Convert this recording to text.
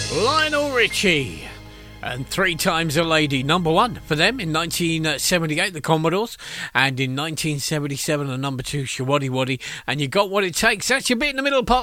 Lionel Richie and Three Times a Lady, number one for them in 1978, the Commodores, and in 1977 a number two, Shawaddy Waddy, and You Got What It Takes. That's your bit in the middle part